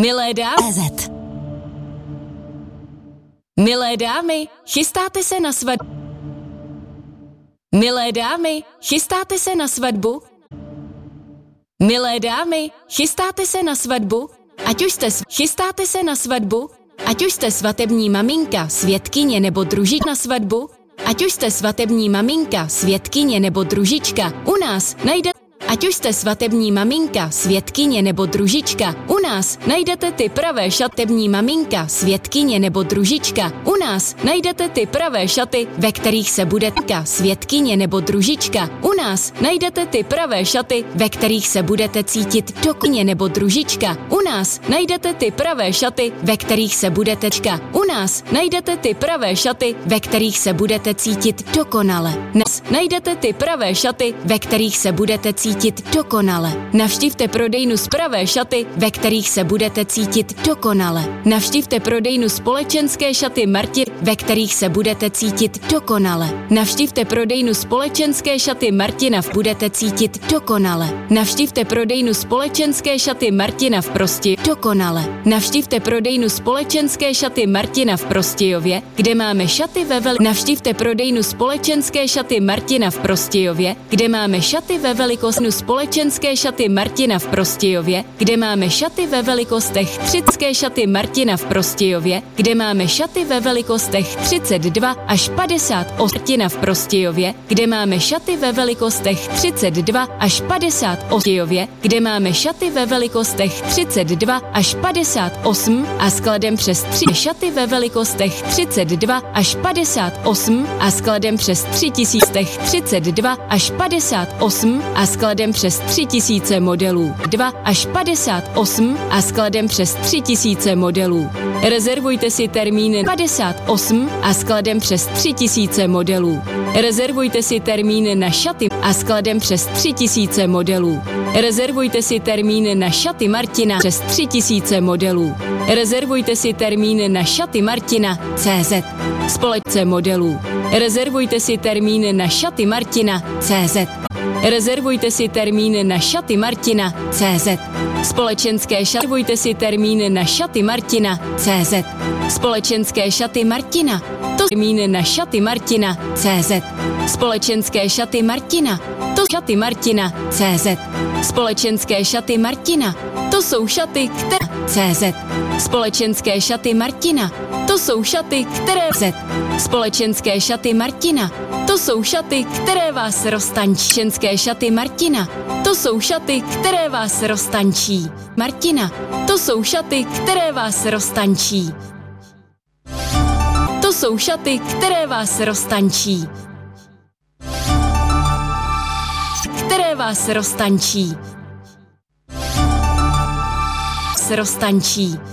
Milé dámy, milé dámy, chystáte se na svatbu? Milé dámy, chystáte se na svatbu? Milé dámy, chystáte se na svatbu? Chystáte se na svatbu? Ať už jste svatební maminka, svědkyně nebo družička na svatbu? Ať už jste svatební maminka, svědkyně nebo družička, u nás najdete. Ať už jste svatební maminka, svědkyně nebo družička, u nás najdete ty pravé šatební maminka, svědkyně nebo družička, u nás najdete ty pravé šaty, ve kterých se budete svědkyně nebo družička, u nás najdete ty pravé šaty, ve kterých se budete cítit dokonale nebo družička, u nás najdete ty pravé šaty, ve kterých se budete u nás najdete ty pravé šaty, ve kterých se budete cítit dokonale. Najdete ty pravé šaty, ve kterých se budete cítit dokonale. Navštivte prodejnu z pravé šaty, ve kterých se budete cítit dokonale. Navštivte prodejnu společenské šaty Martin, ve kterých se budete cítit dokonale. Navštivte prodejnu společenské šaty Martina, budete cítit dokonale. Navštivte prodejnu společenské šaty Martina v dokonale. Navštivte prodejnu společenské šaty Martina v Prostějově, kde máme šaty ve Navštivte prodejnu společenské šaty Martina v Prostějově, kde máme šaty ve velikosti společenské šaty Martina v Prostějově, kde máme šaty ve velikostech 30 šaty Martina v Prostějově, kde máme šaty ve velikostech 32 až 50 Martina v Prostějově, kde máme šaty ve velikostech 32 až 50 Prostějově, kde máme šaty ve velikostech 32 až 58 a skladem přes 3 šaty ve velikostech 32 až 58 a skladem přes 3032 až 58 a skladem přes 3000 modelů. 2 až 58 a skladem přes 3000 modelů. Rezervujte si termíny 58 a skladem přes 3000 modelů. Rezervujte si termíny na šaty a skladem přes 3000 modelů. Rezervujte si termíny na šaty Martina přes 3000 modelů. Rezervujte si termíny na šaty Martina CZ společce modelů. Rezervujte si termíny na šaty Martina CZ. Rezervujte si termíny na šaty Martina CZ. Společenské šaty. Rezervujte si termíny na šaty Martina CZ. Společenské šaty Martina. To termíny na šaty Martina CZ. Společenské šaty Martina. To šaty Martina CZ. Společenské šaty Martina. To jsou šaty, které CZ. Společenské šaty Martina. To jsou šaty, které CZ. Společenské šaty Martina. To jsou šaty, které vás roztančí. Společenské šaty Martina. To jsou šaty, které vás roztančí. Martina. To jsou šaty, které vás roztančí. To jsou šaty, které vás roztančí. Které vás roztančí. Roztančí.